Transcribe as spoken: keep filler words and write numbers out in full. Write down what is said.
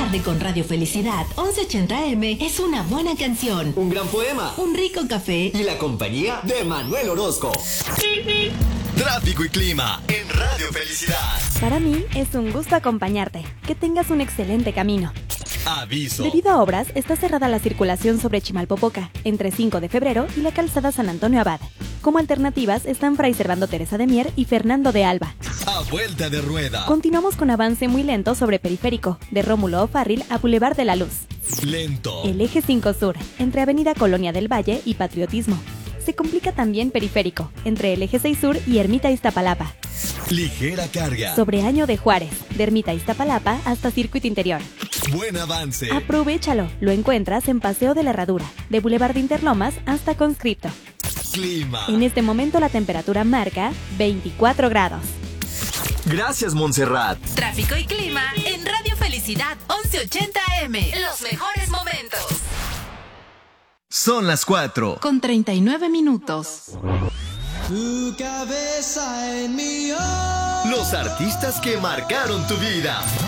tarde con Radio Felicidad once ochenta A M es una buena canción, un gran poema, un rico café y la compañía de Manuel Orozco. Tráfico y clima en Radio Felicidad. Para mí es un gusto acompañarte. Que tengas un excelente camino. Aviso. Debido a obras, está cerrada la circulación sobre Chimalpopoca, entre cinco de febrero y la calzada San Antonio Abad. Como alternativas están Fray Servando Teresa de Mier y Fernando de Alba. A vuelta de rueda. Continuamos con avance muy lento sobre Periférico, de Rómulo O'Farrill a Boulevard de la Luz. Lento. El eje cinco Sur, entre Avenida Colonia del Valle y Patriotismo. Se complica también Periférico, entre el eje seis Sur y Ermita Iztapalapa. Ligera carga. Sobre Año de Juárez, de Ermita Iztapalapa hasta Circuito Interior. Buen avance. Aprovéchalo, lo encuentras en Paseo de la Herradura, de Boulevard de Interlomas hasta Conscripto. Clima. En este momento la temperatura marca veinticuatro grados. Gracias, Montserrat. Tráfico y clima en Radio Felicidad once ochenta A M. Los mejores momentos. Son las cuatro. Con treinta y nueve minutos. Tu cabeza en mi ojo. Los artistas que marcaron tu vida.